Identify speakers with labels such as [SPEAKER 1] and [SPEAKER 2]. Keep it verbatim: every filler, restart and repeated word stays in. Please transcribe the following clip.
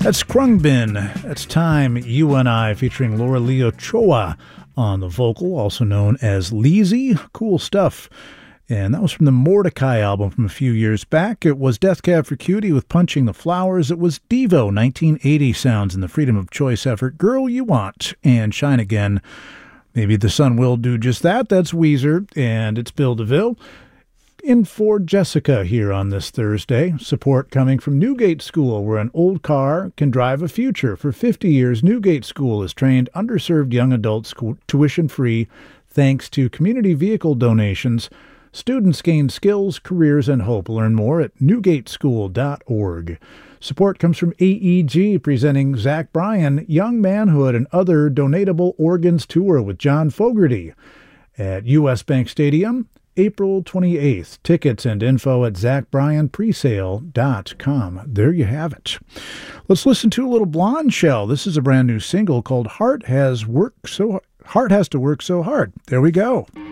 [SPEAKER 1] That's Krungbin. That's Time You and I, featuring Laura Lee Ochoa on the vocal, also known as Leezy. Cool stuff. And that was from the Mordecai album from a few years back. It was Death Cab for Cutie with Punching the Flowers. It was Devo, nineteen eighty sounds in the Freedom of Choice effort. Girl You Want and Shine Again. Maybe the Sun Will Do Just That. That's Weezer, and it's Bill DeVille in for Jessica here on this Thursday. Support coming from Newgate School, where an old car can drive a future. For fifty years, Newgate School has trained underserved young adults tuition-free thanks to community vehicle donations. Students gain skills, careers, and hope. Learn more at newgate school dot org. Support comes from A E G, presenting Zach Bryan, Young Manhood and Other Donatable Organs Tour with John Fogerty at U S Bank Stadium, April twenty-eighth. Tickets and info at zach bryan presale dot com. There you have it. Let's listen to a little Blonde Shell. This is a brand new single called Heart Has Worked So Heart Has to Work So Hard. There we go.